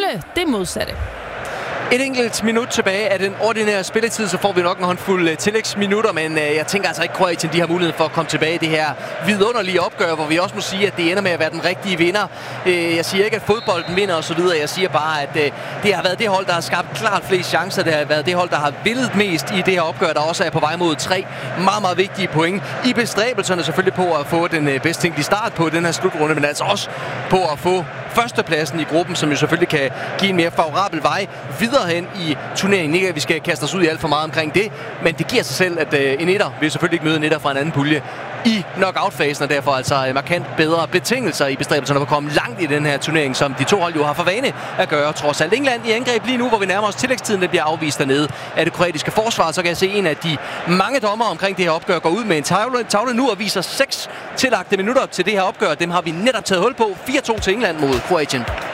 skulle det modsatte. Et enkelt minut tilbage af den ordinære spilletid, så får vi nok en håndfuld tillægsminutter, men jeg tænker altså ikke, at Kroatien de har mulighed for at komme tilbage i det her vidunderlige opgør, hvor vi også må sige, at det ender med at være den rigtige vinder. Jeg siger ikke, at fodbolden vinder osv., jeg siger bare, at det har været det hold, der har skabt klart flest chancer, det har været det hold, der har villet mest i det her opgør, der også er på vej mod 3 meget, meget vigtige point i bestræbelserne selvfølgelig på at få den bedst tænkelige start på den her slutrunde, men altså også på at få førstepladsen i gruppen, som jo selvfølgelig kan give en mere favorabel vej videre hen i turneringen. Ikke at vi skal kaste os ud i alt for meget omkring det, men det giver sig selv, at en etter vil selvfølgelig ikke møde en etter fra en anden pulje i knockout-fasen, og derfor altså markant bedre betingelser i bestræbelserne på at komme langt i den her turnering, som de to hold jo har for vane at gøre. Trods alt England i angreb lige nu, hvor vi nærmer os tillægstiden, det bliver afvist dernede af det kroatiske forsvar, så kan jeg se en af de mange dommer omkring det her opgør går ud med en tavle nu og viser 6 tillagte minutter til det her opgør. Dem har vi netop taget hul på. 4-2 til England mod Kroatien.